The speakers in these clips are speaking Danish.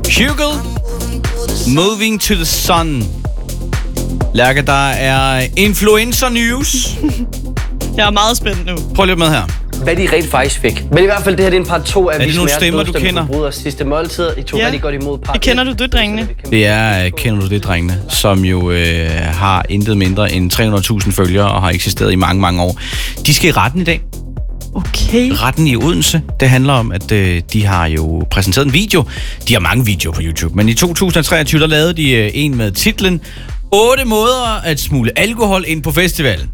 Hugo, Moving to the Sun. Lærke, der er influencer news. Jeg er meget spændt nu. Prøv lige med her. Hvad de rent faktisk fik. Men i hvert fald, det her det er en part 2 af det nogle stemmer, du kender? Forbrydere sidste måltid. I tog rigtig godt imod part. Kender du det, drengene? Det er Kender du det, drengene, som jo har intet mindre end 300.000 følgere og har eksisteret i mange, mange år. De skal i retten i dag. Okay. Retten i Odense. Det handler om, at de har jo præsenteret en video. De har mange videoer på YouTube, men i 2023, der lavede de en med titlen 8 måder at smule alkohol ind på festivalen.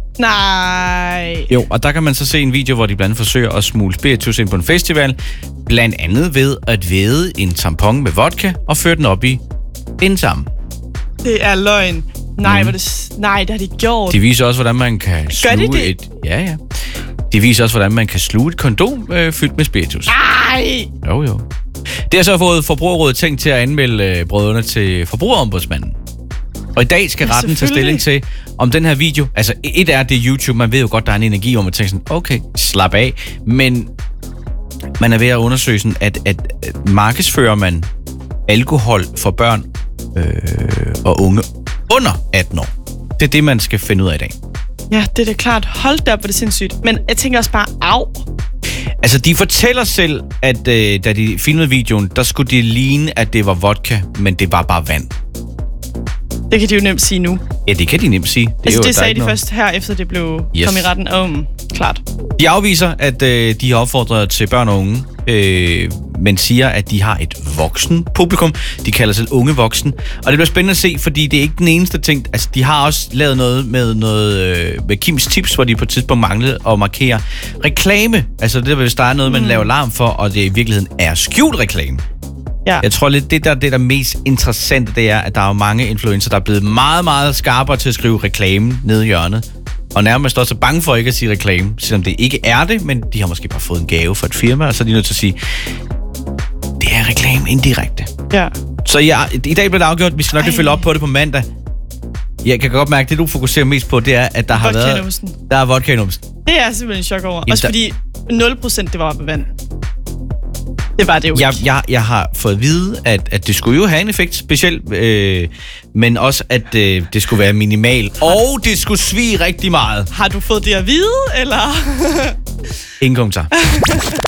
Nej. Jo, og der kan man så se en video, hvor de blandt andet forsøger at smule spiritus ind på en festival. Blandt andet ved at væde en tampon med vodka og føre den op i en sammen. Det er løgn. Nej, nej, det har de gjort. De viser også, hvordan man kan sluge det? et... Ja. De viser også, hvordan man kan sluge et kondom fyldt med spiritus. Nej! Jo. Det har så fået Forbrugerrådet tænkt til at anmelde brødrene til Forbrugerombudsmanden. Og i dag skal retten tage stilling til, om den her video... Altså, et er det YouTube, man ved jo godt, der er en energi, hvor man tænker sådan, okay, slap af. Men man er ved at undersøge sådan, at markedsfører man alkohol for børn og unge under 18 år. Det er det, man skal finde ud af i dag. Ja, det er da klart. Hold da op, hvor det sindssygt. Men jeg tænker også bare, Altså, de fortæller selv, at da de filmede videoen, der skulle det ligne, at det var vodka, men det var bare vand. Det kan de jo nemt sige nu. Ja, det kan de nemt sige. Det sagde de først her, efter det blev kom i retten. Klart. De afviser, at de har opfordret til børn og unge, men siger, at de har et voksen publikum. De kalder sig unge voksen. Og det bliver spændende at se, fordi det er ikke den eneste ting. Altså, de har også lavet noget med Kims Tips, hvor de på et tidspunkt manglede at markere reklame. Altså, det vil starte noget, man laver alarm for, og det i virkeligheden er skjult reklame. Ja. Jeg tror lidt, det der mest interessante, det er, at der er mange influencer, der er blevet meget, meget skarpere til at skrive reklame nede i hjørnet. Og nærmest også bange for ikke at sige reklame, selvom det ikke er det, men de har måske bare fået en gave fra et firma, og så er de nødt til at sige, det er reklame indirekte. Ja. Så i dag bliver det afgjort, vi skal nok følge op på det på mandag. Jeg kan godt mærke, at det du fokuserer mest på, det er, at der har været... Der er vodka i numsen. Det er jeg simpelthen en chok over. Jamen, også fordi 0% det var med vand. Det var det jo ikke. Jeg har fået at vide, at det skulle jo have en effekt specielt, men også, at det skulle være minimal, og det skulle svige rigtig meget. Har du fået det at vide, eller? Ingen kommentar.